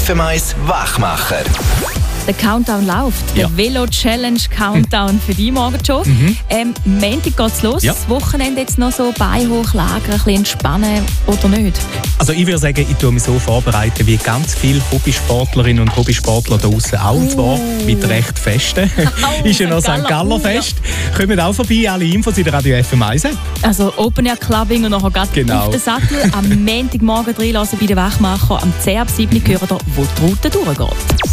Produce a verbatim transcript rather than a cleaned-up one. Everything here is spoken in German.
F M eins Wachmacher. Der Countdown läuft. Ja. Der Velo-Challenge-Countdown für die morgen schon. Mhm. Ähm, Montag geht's los. Ja. Das Wochenende jetzt noch so Beine hochlagern, ein bisschen entspannen oder nicht? Also ich würde sagen, ich tue mich so vorbereiten wie ganz viele Hobbysportlerinnen und Hobbysportler da draussen auch. Und zwar mit recht Festen. Oh, ist ja noch Sankt Galler Fest. Kommt auch vorbei, alle Infos in der Radio F M eins. Also Open Air Clubbing und nachher gerade Genau. auf den Sattel. Am Montagmorgen reinlassen bei den Wachmacher. Am zehn ab sieben hören wir, wo die Route durchgeht.